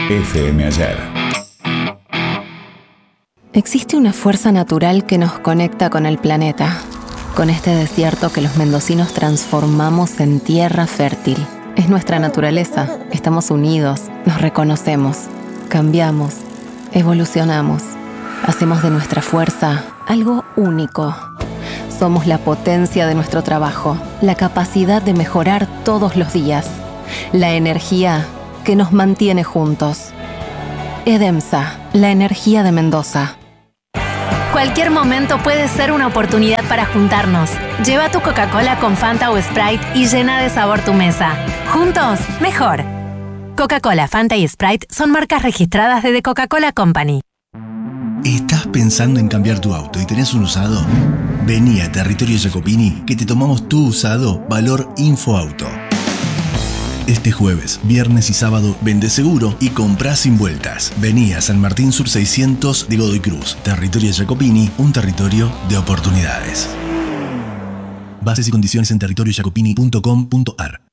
FM Ayer. Existe una fuerza natural que nos conecta con el planeta, con este desierto que los mendocinos transformamos en tierra fértil. Es nuestra naturaleza, estamos unidos, nos reconocemos, cambiamos, evolucionamos, hacemos de nuestra fuerza algo único. Somos la potencia de nuestro trabajo, la capacidad de mejorar todos los días, la energía que nos mantiene juntos. EDEMSA, la energía de Mendoza. Cualquier momento puede ser una oportunidad para juntarnos. Lleva tu Coca-Cola con Fanta o Sprite y llena de sabor tu mesa. Juntos, mejor. Coca-Cola, Fanta y Sprite son marcas registradas de The Coca-Cola Company. ¿Estás pensando en cambiar tu auto y tenés un usado? Vení a Territorio Jacopini que te tomamos tu usado valor Infoauto. Este jueves, viernes y sábado, vende seguro y comprá sin vueltas. Vení a San Martín Sur 600 de Godoy Cruz. Territorio Jacopini, un territorio de oportunidades. Bases y condiciones en territoriojacopini.com.ar.